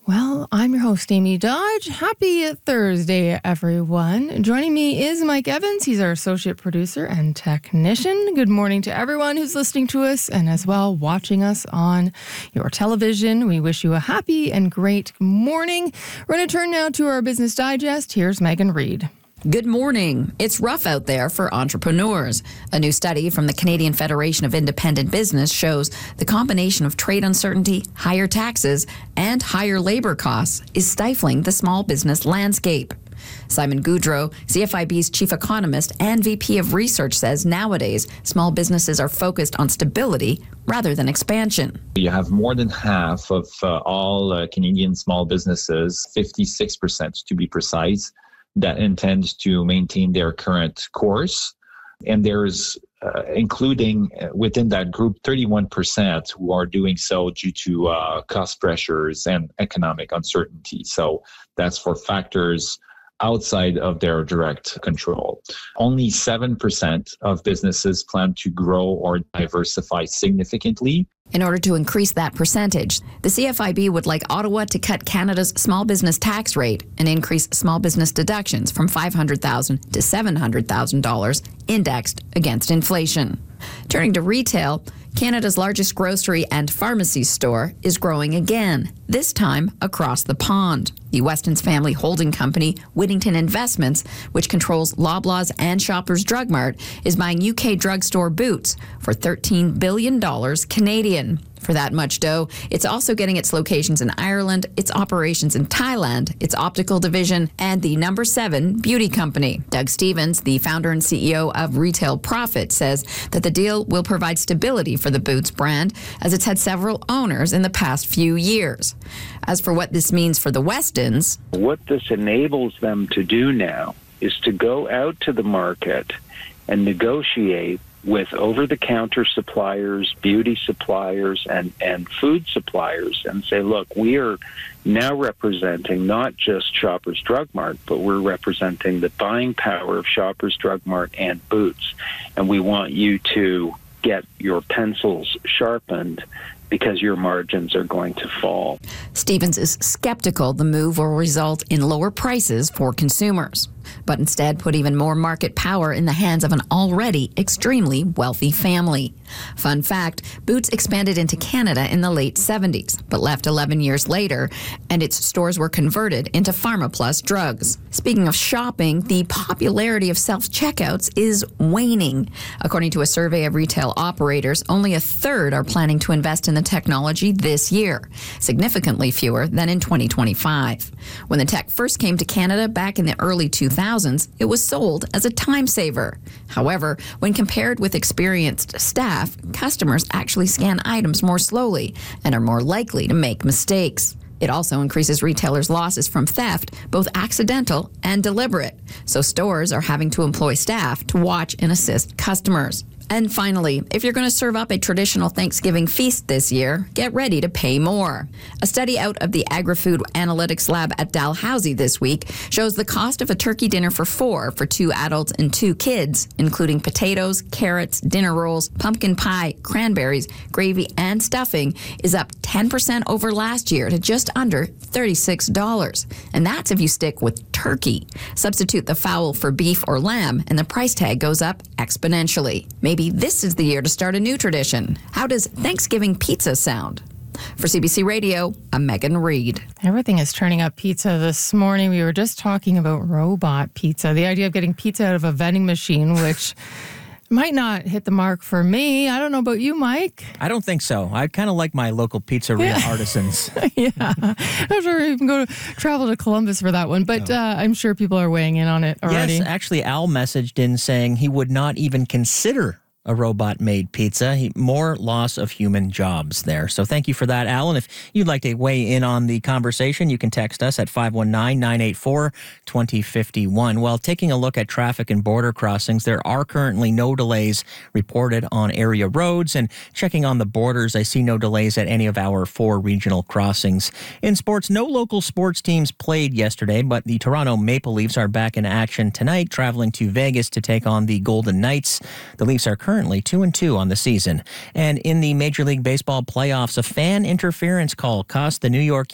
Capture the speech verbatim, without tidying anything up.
Well, I'm your host, Amy Dodge. Happy Thursday, everyone. Joining me is Mike Evans. He's our associate producer and technician. Good morning to everyone who's listening to us and as well watching us on your television. We wish you a happy and great morning. We're going to turn now to our Business Digest. Here's Megan Reid. Good morning. It's rough out there for entrepreneurs. A new study from the Canadian Federation of Independent Business shows the combination of trade uncertainty, higher taxes, and higher labor costs is stifling the small business landscape. Simon Goudreau, C F I B's chief economist and V P of research, says nowadays small businesses are focused on stability rather than expansion. You have more than half of uh, all uh, Canadian small businesses, fifty-six percent to be precise, that intend to maintain their current course. And there's, uh, including within that group, thirty-one percent who are doing so due to uh, cost pressures and economic uncertainty. So that's for factors outside of their direct control. Only seven percent of businesses plan to grow or diversify significantly. In order to increase that percentage, the C F I B would like Ottawa to cut Canada's small business tax rate and increase small business deductions from five hundred thousand dollars to seven hundred thousand dollars indexed against inflation. Turning to retail, Canada's largest grocery and pharmacy store is growing again, this time across the pond. The Weston's family holding company, Whittington Investments, which controls Loblaws and Shoppers Drug Mart, is buying U K drugstore Boots for thirteen billion dollars Canadian. For that much dough, it's also getting its locations in Ireland, its operations in Thailand, its optical division, and the number seven beauty company. Doug Stevens, the founder and C E O of Retail Profit, says that the deal will provide stability for the Boots brand, as it's had several owners in the past few years. As for what this means for the Westons, what this enables them to do now is to go out to the market and negotiate with over-the-counter suppliers, beauty suppliers, and, and food suppliers, and say, look, we are now representing not just Shoppers Drug Mart, but we're representing the buying power of Shoppers Drug Mart and Boots, and we want you to get your pencils sharpened because your margins are going to fall. Stevens is skeptical the move will result in lower prices for consumers, but instead put even more market power in the hands of an already extremely wealthy family. Fun fact, Boots expanded into Canada in the late seventies, but left eleven years later, and its stores were converted into PharmaPlus drugs. Speaking of shopping, the popularity of self-checkouts is waning. According to a survey of retail operators, only a third are planning to invest in the technology this year, significantly fewer than in twenty twenty-five. When the tech first came to Canada back in the early two thousands, it was sold as a time saver. However, when compared with experienced staff, customers actually scan items more slowly and are more likely to make mistakes. It also increases retailers' losses from theft, both accidental and deliberate. So stores are having to employ staff to watch and assist customers. And finally, if you're going to serve up a traditional Thanksgiving feast this year, get ready to pay more. A study out of the Agri-Food Analytics Lab at Dalhousie this week shows the cost of a turkey dinner for four for two adults and two kids, including potatoes, carrots, dinner rolls, pumpkin pie, cranberries, gravy, and stuffing, is up ten percent over last year to just under thirty-six dollars. And that's if you stick with turkey. Substitute the fowl for beef or lamb, and the price tag goes up exponentially. Maybe this is the year to start a new tradition. How does Thanksgiving pizza sound? For C B C Radio, I'm Megan Reid. Everything is turning up pizza this morning. We were just talking about robot pizza, the idea of getting pizza out of a vending machine, which might not hit the mark for me. I don't know about you, Mike. I don't think so. I kind of like my local pizzeria yeah. artisans. yeah. I'm sure we can go to, travel to Columbus for that one, but no. uh, I'm sure people are weighing in on it already. Yes, actually, Al messaged in saying he would not even consider a robot-made pizza. He, more loss of human jobs there. So thank you for that, Alan. If you'd like to weigh in on the conversation, you can text us at five one nine, nine eight four, two zero five one. Well, taking a look at traffic and border crossings, there are currently no delays reported on area roads. And checking on the borders, I see no delays at any of our four regional crossings. In sports, no local sports teams played yesterday, but the Toronto Maple Leafs are back in action tonight, traveling to Vegas to take on the Golden Knights. The Leafs are currently currently two and two on the season. And in the Major League Baseball playoffs, a fan interference call cost the New York